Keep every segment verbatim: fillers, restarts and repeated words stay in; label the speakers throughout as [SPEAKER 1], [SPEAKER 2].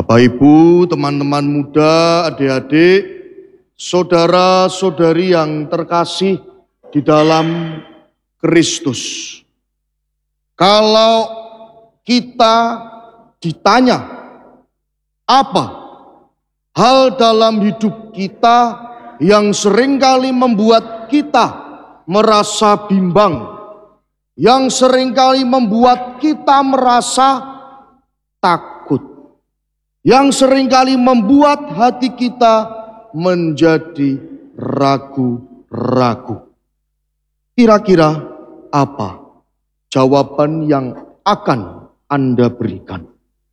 [SPEAKER 1] Bapak Ibu, teman-teman muda, adik-adik, saudara-saudari yang terkasih di dalam Kristus. Kalau kita ditanya apa hal dalam hidup kita yang seringkali membuat kita merasa bimbang, yang seringkali membuat kita merasa takut, yang seringkali membuat hati kita menjadi ragu-ragu. Kira-kira apa jawaban yang akan Anda berikan?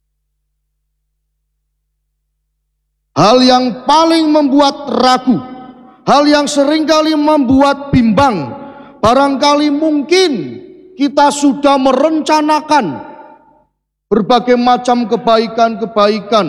[SPEAKER 1] Hal yang paling membuat ragu, hal yang seringkali membuat bimbang, barangkali mungkin kita sudah merencanakan berbagai macam kebaikan-kebaikan,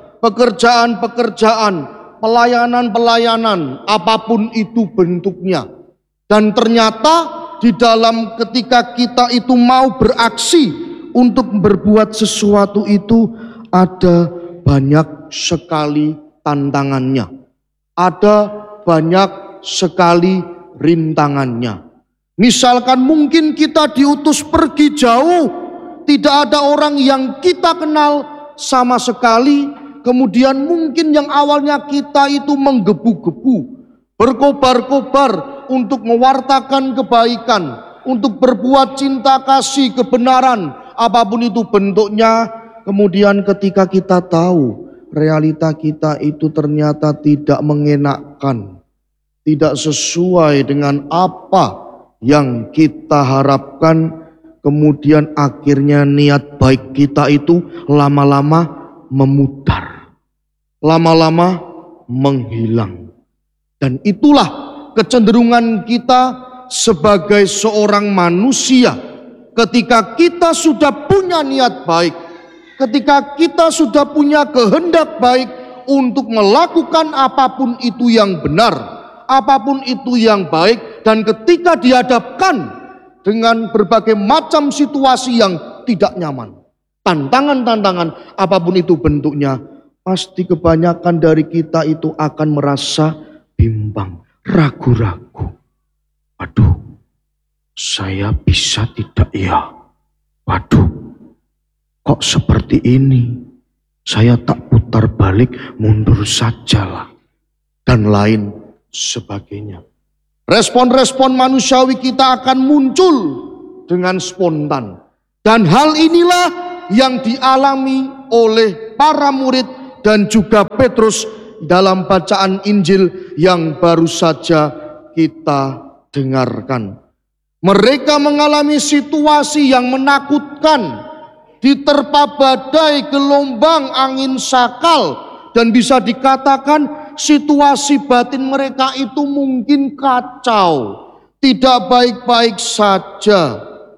[SPEAKER 1] pekerjaan-pekerjaan, pelayanan-pelayanan, apapun itu bentuknya. Dan ternyata di dalam ketika kita itu mau beraksi untuk berbuat sesuatu itu ada banyak sekali tantangannya. Ada banyak sekali rintangannya. Misalkan mungkin kita diutus pergi jauh, tidak ada orang yang kita kenal sama sekali. Kemudian mungkin yang awalnya kita itu menggebu-gebu, berkobar-kobar untuk mewartakan kebaikan, untuk berbuat cinta kasih, kebenaran, apapun itu bentuknya. Kemudian ketika kita tahu realita kita itu ternyata tidak mengenakkan, tidak sesuai dengan apa yang kita harapkan, kemudian akhirnya niat baik kita itu lama-lama memudar, lama-lama menghilang. Dan itulah kecenderungan kita sebagai seorang manusia. Ketika kita sudah punya niat baik, ketika kita sudah punya kehendak baik untuk melakukan apapun itu yang benar, apapun itu yang baik, dan ketika dihadapkan dengan berbagai macam situasi yang tidak nyaman, tantangan-tantangan apapun itu bentuknya, pasti kebanyakan dari kita itu akan merasa bimbang, ragu-ragu. Waduh, saya bisa tidak ya? Waduh, kok seperti ini? Saya tak putar balik, mundur sajalah, dan lain sebagainya. Respon-respon manusiawi kita akan muncul dengan spontan. Dan hal inilah yang dialami oleh para murid dan juga Petrus dalam bacaan Injil yang baru saja kita dengarkan. Mereka mengalami situasi yang menakutkan, diterpa badai, gelombang, angin sakal, dan bisa dikatakan situasi batin mereka itu mungkin kacau, tidak baik-baik saja.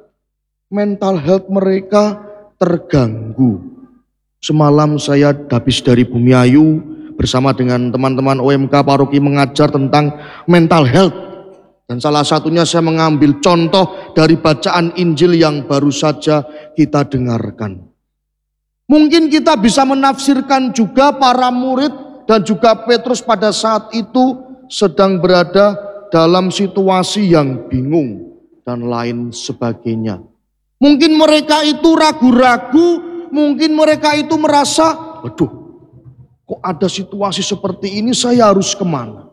[SPEAKER 1] Mental health mereka terganggu. Semalam saya habis dari Bumiayu bersama dengan teman-teman O M K Paroki mengajar tentang mental health. Dan salah satunya saya mengambil contoh dari bacaan Injil yang baru saja kita dengarkan. Mungkin kita bisa menafsirkan juga para murid dan juga Petrus pada saat itu sedang berada dalam situasi yang bingung dan lain sebagainya. Mungkin mereka itu ragu-ragu, mungkin mereka itu merasa, waduh, kok ada situasi seperti ini, saya harus kemana?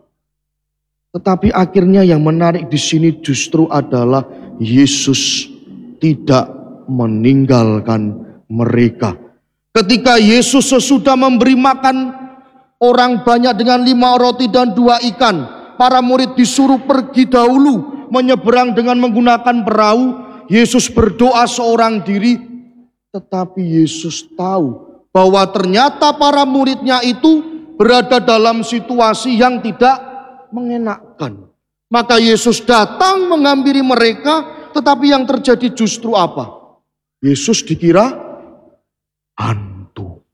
[SPEAKER 1] Tetapi akhirnya yang menarik di sini justru adalah Yesus tidak meninggalkan mereka. Ketika Yesus sesudah memberi makan orang banyak dengan lima roti dan dua ikan, para murid disuruh pergi dahulu menyeberang dengan menggunakan perahu. Yesus berdoa seorang diri, tetapi Yesus tahu bahwa ternyata para muridnya itu berada dalam situasi yang tidak mengenakkan. Maka Yesus datang menghampiri mereka, tetapi yang terjadi justru apa? Yesus dikira hantu.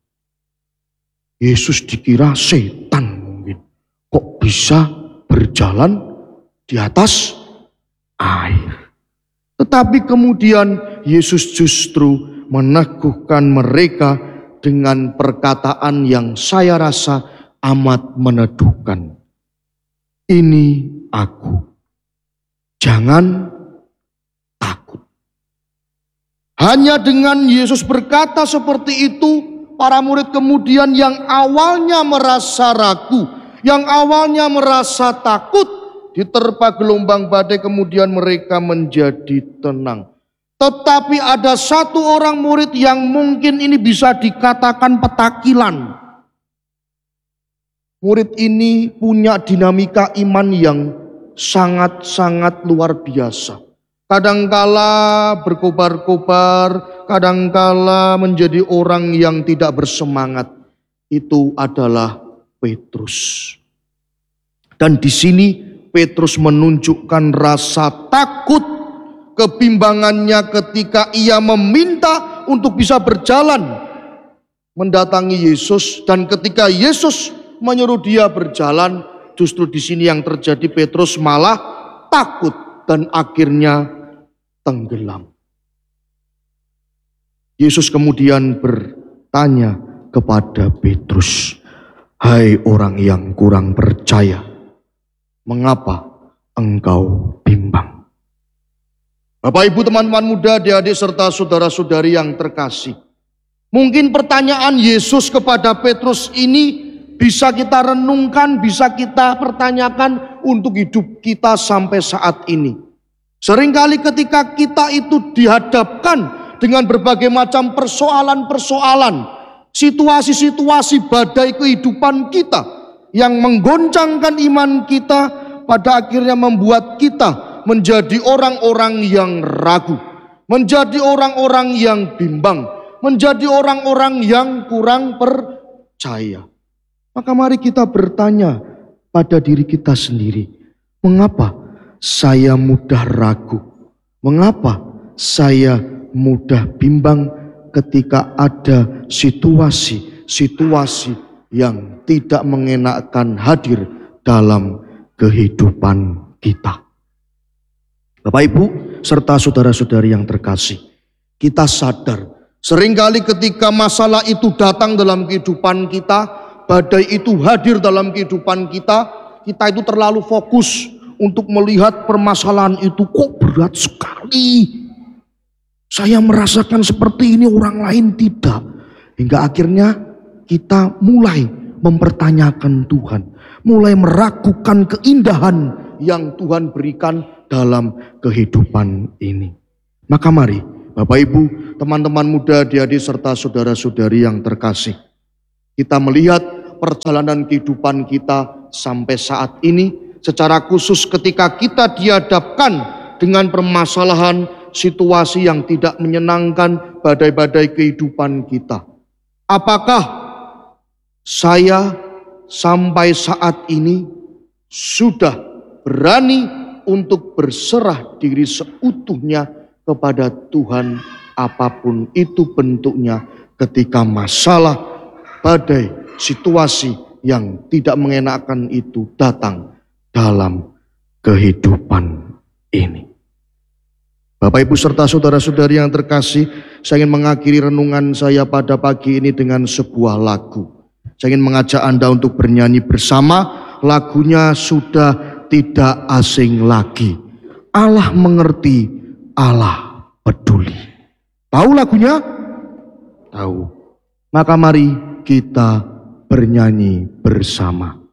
[SPEAKER 1] Yesus dikira setan mungkin. Kok bisa berjalan di atas air? Tetapi kemudian Yesus justru meneguhkan mereka dengan perkataan yang saya rasa amat meneduhkan. Ini aku. Jangan takut. Hanya dengan Yesus berkata seperti itu, para murid kemudian yang awalnya merasa ragu, yang awalnya merasa takut, diterpa gelombang badai, kemudian mereka menjadi tenang. Tetapi ada satu orang murid yang mungkin ini bisa dikatakan petakilan. Murid ini punya dinamika iman yang sangat-sangat luar biasa. Kadangkala berkobar-kobar, kadangkala menjadi orang yang tidak bersemangat. Itu adalah Petrus. Dan di sini Petrus menunjukkan rasa takut, kebimbangannya ketika ia meminta untuk bisa berjalan mendatangi Yesus, dan ketika Yesus menyuruh dia berjalan, justru di sini yang terjadi Petrus malah takut dan akhirnya tenggelam. Yesus kemudian bertanya kepada Petrus, "Hai orang yang kurang percaya, mengapa engkau bimbang?" Bapak Ibu, teman-teman muda, adik-adik serta saudara-saudari yang terkasih, mungkin pertanyaan Yesus kepada Petrus ini bisa kita renungkan, bisa kita pertanyakan untuk hidup kita sampai saat ini. Seringkali ketika kita itu dihadapkan dengan berbagai macam persoalan-persoalan, situasi-situasi badai kehidupan kita yang menggoncangkan iman kita, pada akhirnya membuat kita menjadi orang-orang yang ragu, menjadi orang-orang yang bimbang, menjadi orang-orang yang kurang percaya. Maka mari kita bertanya pada diri kita sendiri, mengapa saya mudah ragu? Mengapa saya mudah bimbang ketika ada situasi-situasi yang tidak mengenakkan hadir dalam kehidupan kita? Bapak Ibu serta saudara-saudari yang terkasih, kita sadar seringkali ketika masalah itu datang dalam kehidupan kita, badai itu hadir dalam kehidupan kita, kita itu terlalu fokus untuk melihat permasalahan itu, kok berat sekali. Saya merasakan seperti ini, orang lain tidak. Hingga akhirnya kita mulai mempertanyakan Tuhan, mulai meragukan keindahan yang Tuhan berikan dalam kehidupan ini. Maka mari Bapak Ibu, teman-teman muda, adik-adik serta saudara-saudari yang terkasih, kita melihat perjalanan kehidupan kita sampai saat ini, secara khusus ketika kita dihadapkan dengan permasalahan situasi yang tidak menyenangkan, badai-badai kehidupan kita. Apakah saya sampai saat ini sudah berani untuk berserah diri seutuhnya kepada Tuhan, apapun itu bentuknya, ketika masalah, badai, situasi yang tidak mengenakan itu datang dalam kehidupan ini? Bapak Ibu serta saudara-saudari yang terkasih, saya ingin mengakhiri renungan saya pada pagi ini dengan sebuah lagu. Saya ingin mengajak Anda untuk bernyanyi bersama. Lagunya sudah tidak asing lagi. Allah mengerti, Allah peduli. Tahu lagunya? Tahu. Maka mari kita bernyanyi bersama.